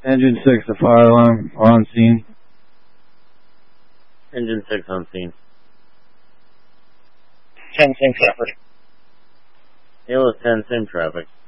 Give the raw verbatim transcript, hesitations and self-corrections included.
Engine six, the fire alarm on scene. Engine six on scene. ten, same traffic. Halo ten, same traffic.